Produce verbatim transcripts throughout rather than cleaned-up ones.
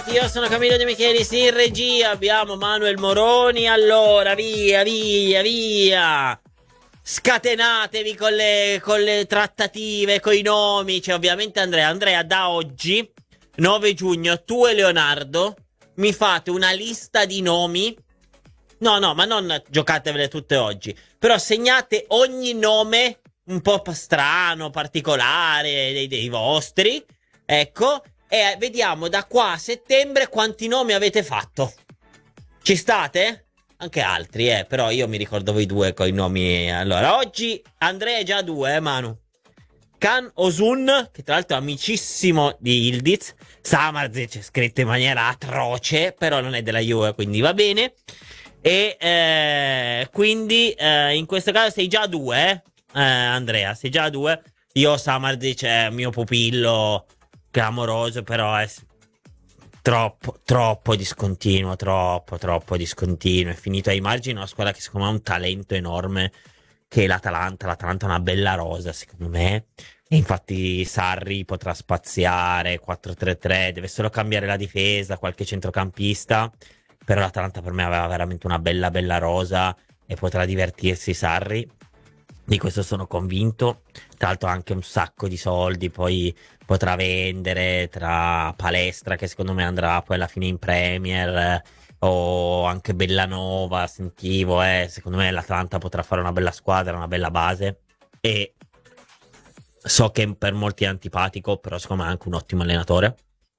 Io sono Camillo De Michelis, in regia abbiamo Manuel Moroni. Allora, via, via, via. Scatenatevi con le, con le trattative, con i nomi. C'è ovviamente Andrea. Andrea, da oggi, nove giugno, tu e Leonardo mi fate una lista di nomi. No, no, ma non giocatevele tutte oggi. Però segnate ogni nome un po' strano, particolare dei, dei vostri. Ecco. E vediamo da qua a settembre quanti nomi avete fatto. Ci state? Anche altri, eh. Però io mi ricordo voi due con i nomi. Allora, oggi Andrea è già due, eh, Manu. Kan Osun, che tra l'altro è amicissimo di Ildiz. Samardzic è scritto in maniera atroce, però non è della Juve, quindi va bene. E eh, quindi eh, in questo caso sei già due, eh? eh Andrea, sei già due. Io Samardzic è mio pupillo clamoroso, però è troppo, troppo discontinuo, troppo, troppo discontinuo. È finito ai margini una squadra che secondo me ha un talento enorme, che è l'Atalanta. L'Atalanta è una bella rosa, secondo me. E infatti Sarri potrà spaziare, quattro tre tre, deve solo cambiare la difesa, qualche centrocampista. Però l'Atalanta per me aveva veramente una bella, bella rosa e potrà divertirsi Sarri. Di questo sono convinto. Tra l'altro ha anche un sacco di soldi, poi potrà vendere tra Palestra, che secondo me andrà poi alla fine in Premier, eh, o anche Bellanova, sentivo, eh. Secondo me l'Atalanta potrà fare una bella squadra, una bella base, e so che per molti è antipatico, però secondo me è anche un ottimo allenatore.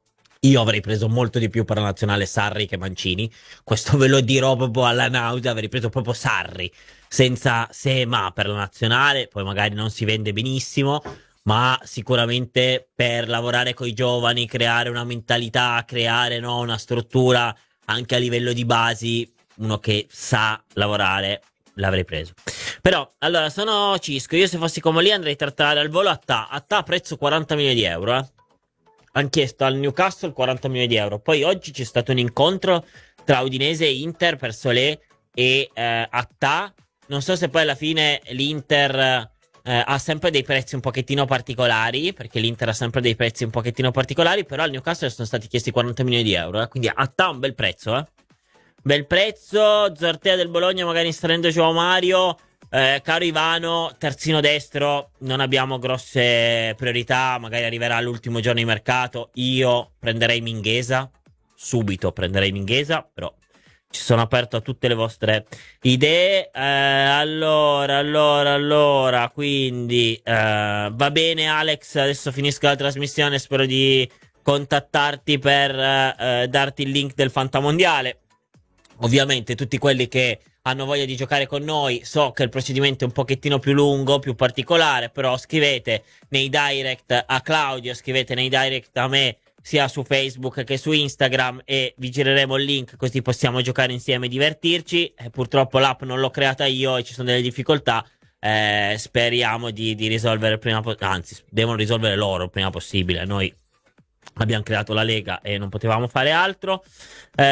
Io avrei preso molto di più per la nazionale Sarri che Mancini. Questo ve lo dirò proprio alla nausea. Avrei preso proprio Sarri, senza se e ma, per la nazionale. Poi magari non si vende benissimo, ma sicuramente per lavorare con i giovani, creare una mentalità, creare, no, una struttura anche a livello di basi, uno che sa lavorare, l'avrei preso. Però, allora, sono Cisco. Io se fossi come lì andrei a trattare al volo Attà. Attà prezzo quaranta milioni di euro, eh. Han chiesto al Newcastle quaranta milioni di euro. Poi oggi c'è stato un incontro tra Udinese e Inter per Solé e eh, Attà. Non so se poi alla fine l'Inter eh, ha sempre dei prezzi un pochettino particolari, perché l'Inter ha sempre dei prezzi un pochettino particolari, però al Newcastle sono stati chiesti quaranta milioni di euro, eh. Quindi Attà un bel prezzo, eh. Bel prezzo. Zortea del Bologna magari inserendo Joao Mario. Eh, caro Ivano, terzino destro, non abbiamo grosse priorità, magari arriverà l'ultimo giorno di mercato. Io prenderei Minghesa, subito prenderei Minghesa, però ci sono aperto a tutte le vostre idee. Eh, allora, allora, allora, quindi eh, va bene Alex, adesso finisco la trasmissione, spero di contattarti per eh, darti il link del Fantamondiale. Ovviamente tutti quelli che hanno voglia di giocare con noi, so che il procedimento è un pochettino più lungo, più particolare, però scrivete nei direct a Claudio, scrivete nei direct a me, sia su Facebook che su Instagram, e vi gireremo il link così possiamo giocare insieme e divertirci. Eh, purtroppo l'app non l'ho creata io e ci sono delle difficoltà, eh, speriamo di, di risolvere il prima possibile, anzi devono risolvere loro il prima possibile. Noi abbiamo creato la Lega e non potevamo fare altro. Eh,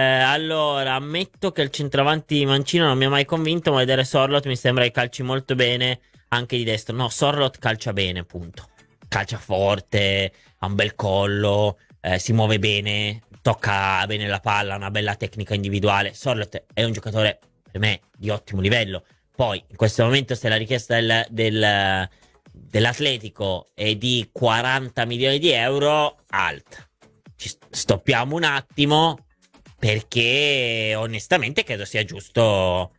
allora, ammetto che il centravanti mancino non mi ha mai convinto, ma vedere Sorloth mi sembra che calci molto bene anche di destra. No, Sorloth calcia bene, punto. Calcia forte, ha un bel collo, eh, si muove bene, tocca bene la palla, ha una bella tecnica individuale. Sorloth è un giocatore, per me, di ottimo livello. Poi, in questo momento, se la richiesta del... del dell'Atletico è di quaranta milioni di euro, alt. Ci stoppiamo un attimo, perché onestamente credo sia giusto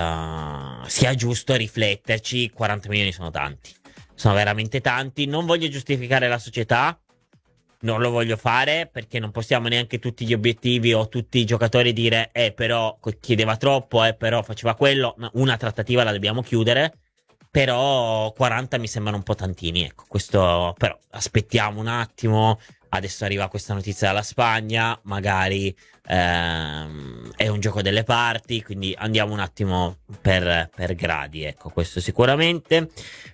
uh, sia giusto rifletterci. quaranta milioni sono tanti, sono veramente tanti. Non voglio giustificare la società, non lo voglio fare, perché non possiamo neanche tutti gli obiettivi o tutti i giocatori dire eh però chiedeva troppo, eh però faceva quello. Una trattativa la dobbiamo chiudere. Però quaranta mi sembrano un po' tantini, ecco, questo, però aspettiamo un attimo. Adesso arriva questa notizia dalla Spagna, magari ehm, è un gioco delle parti, quindi andiamo un attimo per, per gradi, ecco, questo sicuramente.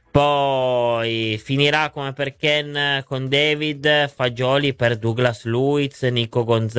Poi finirà come per Ken con David, Fagioli per Douglas Luiz, Nico Gonzalez.